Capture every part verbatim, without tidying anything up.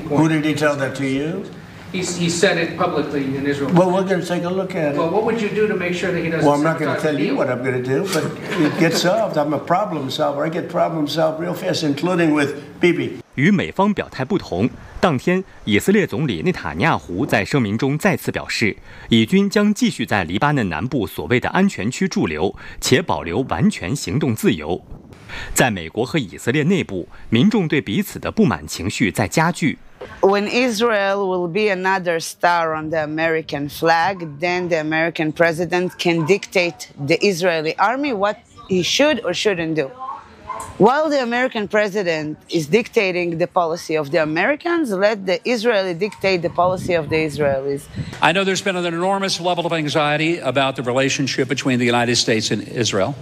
point. Who did he tell that to you? He's, he said it publicly in Israel. Well, we're going to take a look at it. Well, what would you do to make sure that he doesn't? Well, I'm not going to sabotage tell the you deal? what I'm going to do, but it gets solved. I'm a problem solver. I get problems solved real fast, including with Bibi. 与美方表态不同，当天以色列总理内塔尼亚胡在声明中再次表示，以军将继续在黎巴嫩南部所谓的安全区驻留，且保留完全行动自由。在美国和以色列内部，民众对彼此的不满情绪在加剧。 When Israel will be another star on the American flag, then the American president can dictate the Israeli army what he should or shouldn't do. While the American president is dictating the policy of the Americans, let the Israeli dictate the policy of the Israelis. I know there's been an enormous level of anxiety about the relationship between the United States and Israel.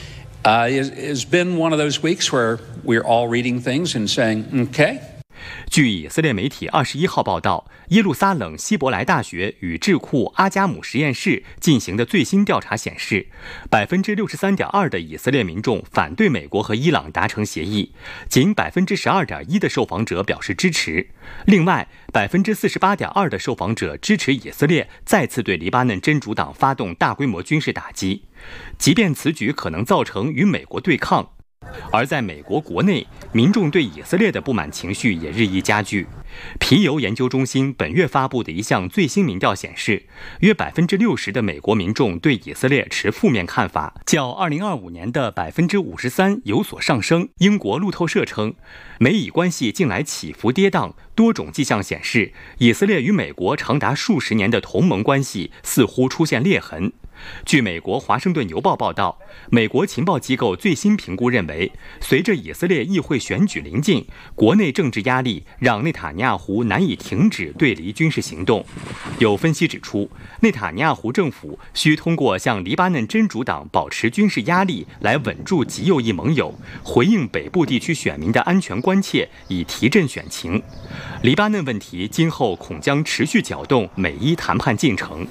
Uh, it's been one of those weeks where we're all reading things and saying, okay. 据以色列媒体二十一号报道，耶路撒冷希伯来大学与智库阿加姆实验室进行的最新调查显示，百分之六十三点二的以色列民众反对美国和伊朗达成协议，仅百分之十二点一的受访者表示支持。另外，百分之四十八点二的受访者支持以色列再次对黎巴嫩真主党发动大规模军事打击，即便此举可能造成与美国对抗。 而在美国国内，民众对以色列的不满情绪也日益加剧。皮尤研究中心本月发布的一项最新民调显示，约百分之六十的美国民众对以色列持负面看法，较二零二五年的百分之五十三有所上升。英国路透社称，美以关系近来起伏跌宕，多种迹象显示，以色列与美国长达数十年的同盟关系似乎出现裂痕。 据美国《华盛顿邮报》报道，美国情报机构最新评估认为，随着以色列议会选举临近，国内政治压力让内塔尼亚胡难以停止对黎军事行动。有分析指出，内塔尼亚胡政府需通过向黎巴嫩真主党保持军事压力来稳住极右翼盟友，回应北部地区选民的安全关切，以提振选情。黎巴嫩问题今后恐将持续搅动美伊谈判进程。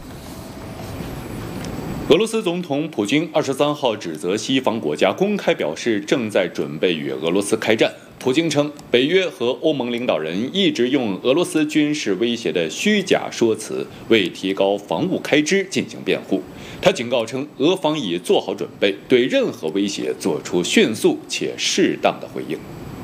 俄罗斯总统普京二十三号指责西方国家公开表示正在准备与俄罗斯开战。普京称，北约和欧盟领导人一直用俄罗斯军事威胁的虚假说辞为提高防务开支进行辩护。他警告称，俄方已做好准备，对任何威胁做出迅速且适当的回应。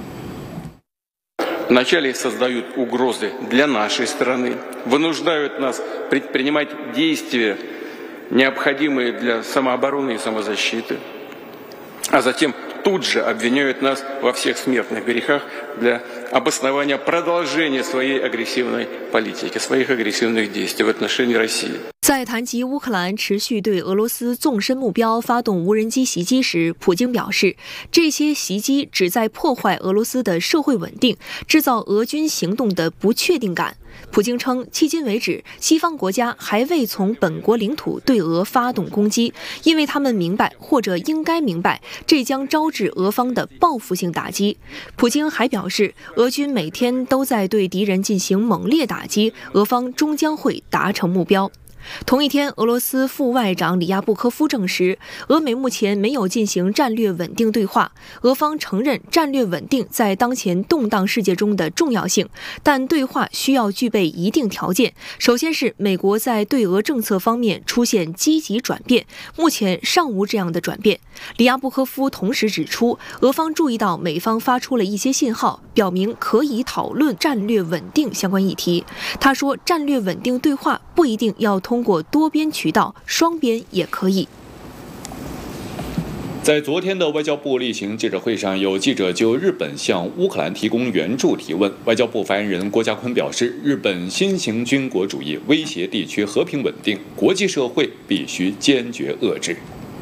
Вначале создают угрозы для нашей страны, вынуждают нас предпринимать действия, необходимые для самообороны и самозащиты, а затем тут же обвиняют нас во всех смертных грехах для обоснования продолжения своей агрессивной политики, своих агрессивных действий в отношении России. 在谈及乌克兰持续对俄罗斯纵深目标发动无人机袭击时，普京表示，这些袭击旨在破坏俄罗斯的社会稳定，制造俄军行动的不确定感。普京称，迄今为止，西方国家还未从本国领土对俄发动攻击，因为他们明白或者应该明白，这将招致俄方的报复性打击。普京还表示，俄军每天都在对敌人进行猛烈打击，俄方终将会达成目标。 同一天，俄罗斯副外长里亚布科夫证实，俄美目前没有进行战略稳定对话。俄方承认战略稳定在当前动荡世界中的重要性，但对话需要具备一定条件。首先是美国在对俄政策方面出现积极转变，目前尚无这样的转变。里亚布科夫同时指出，俄方注意到美方发出了一些信号，表明可以讨论战略稳定相关议题。他说，战略稳定对话不一定要通过多边渠道，双边也可以。 在昨天的外交部例行记者会上，有记者就日本向乌克兰提供援助提问。外交部发言人郭家坤表示，日本新型军国主义威胁地区和平稳定，国际社会必须坚决遏制。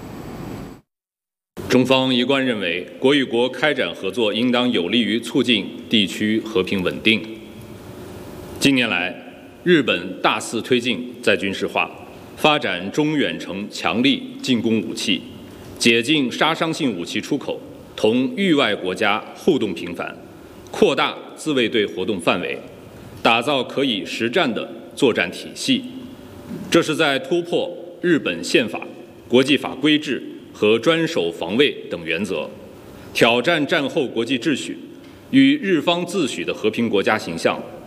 中方一贯认为，国与国开展合作应当有利于促进地区和平稳定。近年来，日本大肆推进再军事化，发展中远程强力进攻武器，解禁杀伤性武器出口，同域外国家互动频繁，扩大自卫队活动范围，打造可以实战的作战体系。这是在突破日本宪法、国际法规制和专守防卫等原则，挑战战后国际秩序与日方自诩的和平国家形象